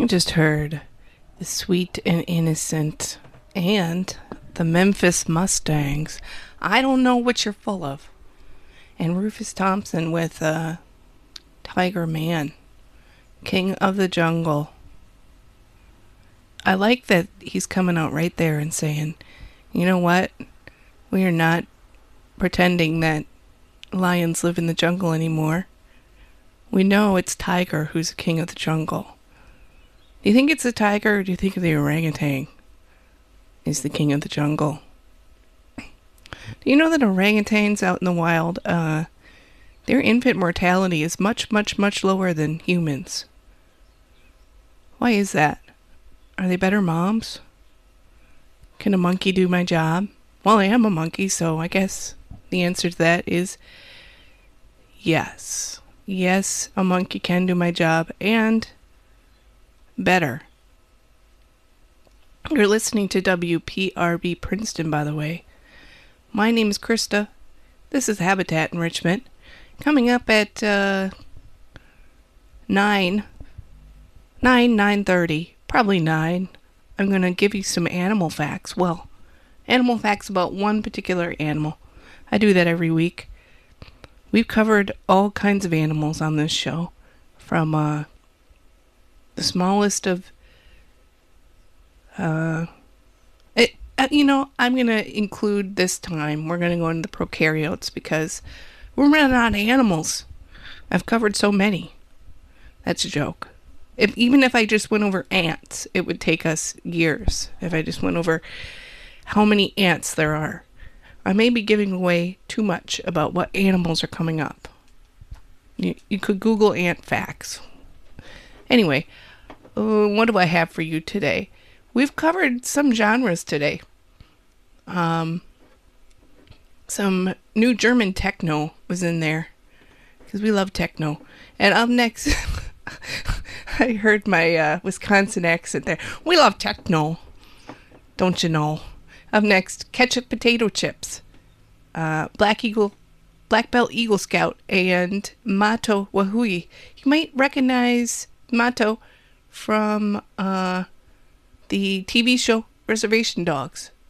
You just heard the Sweet and Innocent and the Memphis Mustangs. I don't know what you're full of. And Rufus Thompson with Tiger Man, King of the Jungle. I like that he's coming out right there and saying, you know what? We are not pretending that lions live in the jungle anymore. We know it's Tiger who's the king of the jungle. Do you think it's the tiger or do you think the orangutan is the king of the jungle? Do you know that orangutans out in the wild, their infant mortality is much, much, much lower than humans? Why is that? Are they better moms? Can a monkey do my job? Well, I am a monkey, so I guess the answer to that is yes. Yes, a monkey can do my job, and better. You're listening to WPRB Princeton, by the way. My name is Krista. This is Habitat Enrichment. Coming up at 9:30, probably 9, I'm going to give you some animal facts. Well, animal facts about one particular animal. I do that every week. We've covered all kinds of animals on this show, from the smallest of I'm going to include this time, we're going to go into the prokaryotes because we're running out of animals. I've covered so many. That's a joke. Even if I just went over ants, it would take us years. If I just went over how many ants there are. I may be giving away too much about what animals are coming up. You could Google ant facts. Anyway, what do I have for you today? We've covered some genres today. Some new German techno was in there, because we love techno. And up next, I heard my Wisconsin accent there. We love techno, don't you know? Up next, ketchup potato chips, Black Belt Eagle Scout, and Mato Wahui. You might recognize Mato from the TV show Reservation Dogs.